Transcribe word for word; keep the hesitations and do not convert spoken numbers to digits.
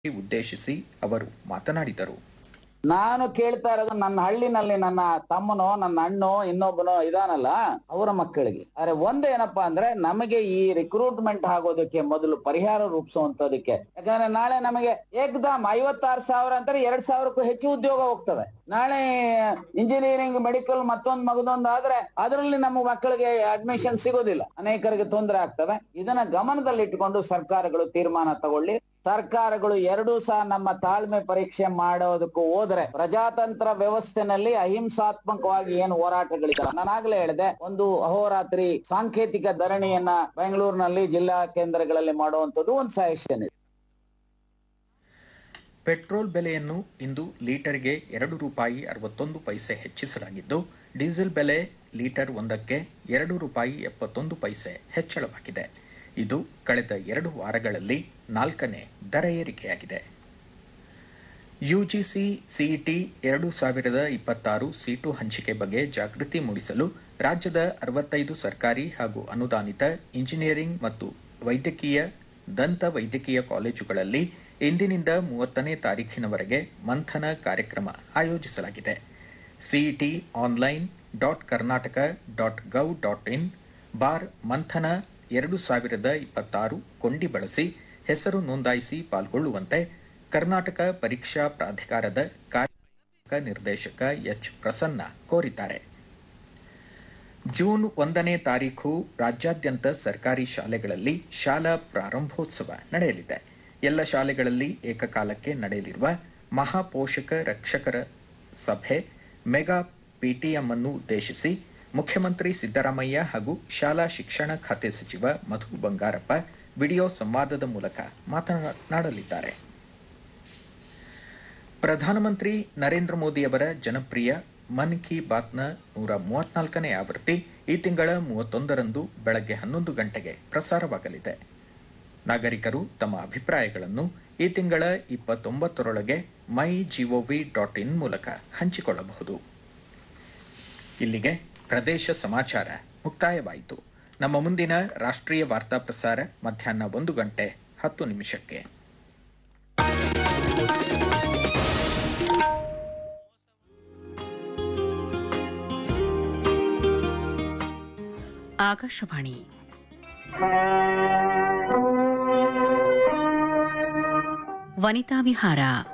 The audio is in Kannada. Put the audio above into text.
ಉದ್ದೇಶಿಸಿ ಅವರು ಮಾತನಾಡಿದರು. ನಾನು ಕೇಳ್ತಾ ಇರೋದು ನನ್ನ ಹಳ್ಳಿನಲ್ಲಿ ನನ್ನ ತಮ್ಮನೋ ನನ್ನ ಅಣ್ಣೋ ಇನ್ನೊಬ್ಬನೋ ಇದಾನಲ್ಲ ಅವರ ಮಕ್ಕಳಿಗೆ. ಆದ್ರೆ ಒಂದು ಏನಪ್ಪಾ ಅಂದ್ರೆ ನಮಗೆ ಈ ರಿಕ್ರೂಟ್ಮೆಂಟ್ ಆಗೋದಕ್ಕೆ ಮೊದಲು ಪರಿಹಾರ ರೂಪಿಸುವಂತದಕ್ಕೆ. ಯಾಕಂದ್ರೆ ನಾಳೆ ನಮಗೆ ಏಕದಮ್ ಐವತ್ತಾರು ಸಾವಿರ ಅಂತಾರೆ, ಎರಡ್ ಸಾವಿರಕ್ಕೂ ಹೆಚ್ಚು ಉದ್ಯೋಗ ಹೋಗ್ತದೆ. ನಾಳೆ ಇಂಜಿನಿಯರಿಂಗ್ ಮೆಡಿಕಲ್ ಮತ್ತೊಂದು ಮಗದೊಂದು ಆದ್ರೆ ಅದರಲ್ಲಿ ನಮ್ಮ ಮಕ್ಕಳಿಗೆ ಅಡ್ಮಿಷನ್ ಸಿಗೋದಿಲ್ಲ, ಅನೇಕರಿಗೆ ತೊಂದರೆ ಆಗ್ತವೆ. ಇದನ್ನ ಗಮನದಲ್ಲಿಟ್ಟುಕೊಂಡು ಸರ್ಕಾರಗಳು ತೀರ್ಮಾನ ತಗೊಳ್ಳಿ. ಸರ್ಕಾರಗಳು ಎರಡೂ ಸಹ ನಮ್ಮ ತಾಳ್ಮೆ ಪರೀಕ್ಷೆ ಮಾಡೋದಕ್ಕೂ ಹೋದ್ರೆ ಪ್ರಜಾತಂತ್ರ ವ್ಯವಸ್ಥೆನಲ್ಲಿ ಅಹಿಂಸಾತ್ಮಕವಾಗಿ ಏನು ಹೋರಾಟಗಳಿದ್ದಾರೆ. ನಾನಾಗ್ಲೇ ಹೇಳಿದೆ, ಒಂದು ಅಹೋರಾತ್ರಿ ಸಾಂಕೇತಿಕ ಧರಣಿಯನ್ನ ಬೆಂಗಳೂರಿನಲ್ಲಿ ಜಿಲ್ಲಾ ಕೇಂದ್ರಗಳಲ್ಲಿ ಮಾಡುವಂತದ್ದು ಒಂದು ಸಜೆಷನ್ ಇದೆ. ಪೆಟ್ರೋಲ್ ಬೆಲೆಯನ್ನು ಇಂದು ಲೀಟರ್ಗೆ ಎರಡು ರೂಪಾಯಿ ಅರವತ್ತೊಂದು ಪೈಸೆ ಹೆಚ್ಚಿಸಲಾಗಿದ್ದು, ಡೀಸೆಲ್ ಬೆಲೆ ಲೀಟರ್ ಒಂದಕ್ಕೆ ಎರಡು ರೂಪಾಯಿ ಎಪ್ಪತ್ತೊಂದು ಪೈಸೆ ಹೆಚ್ಚಳವಾಗಿದೆ. ಇದು ಕಳೆದ ಎರಡು ವಾರಗಳಲ್ಲಿ ನಾಲ್ಕನೇ ದರ ಏರಿಕೆಯಾಗಿದೆ. ಯುಜಿಸಿ ಸಿಇಟಿ ಎರಡು ಸಾವಿರದ ಇಪ್ಪತ್ತಾರು ಸೀಟು ಹಂಚಿಕೆ ಬಗ್ಗೆ ಜಾಗೃತಿ ಮೂಡಿಸಲು ರಾಜ್ಯದ ಅರವತ್ತೈದು ಸರ್ಕಾರಿ ಹಾಗೂ ಅನುದಾನಿತ ಇಂಜಿನಿಯರಿಂಗ್ ಮತ್ತು ವೈದ್ಯಕೀಯ ದಂತ ವೈದ್ಯಕೀಯ ಕಾಲೇಜುಗಳಲ್ಲಿ ಇಂದಿನಿಂದ ಮೂವತ್ತನೇ ತಾರೀಖಿನವರೆಗೆ ಮಂಥನ ಕಾರ್ಯಕ್ರಮ ಆಯೋಜಿಸಲಾಗಿದೆ. CET online dot Karnataka dot gov dot in bar ಮಂಥನ ಎರಡು ಸಾವಿರದ ಇಪ್ಪತ್ತಾರು ಕೊಂಡಿ ಬಳಸಿ ಹೆಸರು ನೋಂದಾಯಿಸಿ ಪಾಲ್ಗೊಳ್ಳುವಂತೆ ಕರ್ನಾಟಕ ಪರೀಕ್ಷಾ ಪ್ರಾಧಿಕಾರದ ಕಾರ್ಯ ನಿರ್ದೇಶಕ ಎಚ್ ಪ್ರಸನ್ನ ಕೋರಿದ್ದಾರೆ. ಜೂನ್ ಒಂದನೇ ತಾರೀಖು ರಾಜ್ಯಾದ್ಯಂತ ಸರ್ಕಾರಿ ಶಾಲೆಗಳಲ್ಲಿ ಶಾಲಾ ಪ್ರಾರಂಭೋತ್ಸವ ನಡೆಯಲಿದೆ. ಎಲ್ಲ ಶಾಲೆಗಳಲ್ಲಿ ಏಕಕಾಲಕ್ಕೆ ನಡೆಯಲಿರುವ ಮಹಾಪೋಷಕ ರಕ್ಷಕರ ಸಭೆ ಮೆಗಾ ಪಿಟಿಎಂ ಅನ್ನು ಉದ್ದೇಶಿಸಿ ಮುಖ್ಯಮಂತ್ರಿ ಸಿದ್ದರಾಮಯ್ಯ ಹಾಗೂ ಶಾಲಾ ಶಿಕ್ಷಣ ಖಾತೆ ಸಚಿವ ಮಧು ಬಂಗಾರಪ್ಪ ವಿಡಿಯೋ ಸಂವಾದದ ಮೂಲಕ ಮಾತನಾಡಲಿದ್ದಾರೆ. ಪ್ರಧಾನಮಂತ್ರಿ ನರೇಂದ್ರ ಮೋದಿಯವರ ಜನಪ್ರಿಯ ಮನ್ ಕಿ ಬಾತ್ನ ನೂರ ಮೂವತ್ನಾಲ್ಕನೇ ಆವೃತ್ತಿ ಈ ತಿಂಗಳ ಮೂವತ್ತೊಂದರಂದು ಬೆಳಗ್ಗೆ ಹನ್ನೊಂದು ಗಂಟೆಗೆ ಪ್ರಸಾರವಾಗಲಿದೆ. ನಾಗರಿಕರು ತಮ್ಮ ಅಭಿಪ್ರಾಯಗಳನ್ನು ಈ ತಿಂಗಳ ಇಪ್ಪತ್ತೊಂಬತ್ತರೊಳಗೆ ಮೈ ಜಿಒವಿ ಡಾಟ್ ಇನ್ ಮೂಲಕ ಹಂಚಿಕೊಳ್ಳಬಹುದು. ಇಲ್ಲಿಗೆ ಪ್ರದೇಶ ಸಮಾಚಾರ ಮುಕ್ತಾಯವಾಯಿತು. ನಮ್ಮ ಮುಂದಿನ ರಾಷ್ಟ್ರೀಯ ವಾರ್ತಾ ಪ್ರಸಾರ ಮಧ್ಯಾಹ್ನ ಒಂದು ಗಂಟೆ ಹತ್ತು ನಿಮಿಷಕ್ಕೆ. ಆಕಾಶವಾಣಿ ವನಿತಾ ವಿಹಾರ.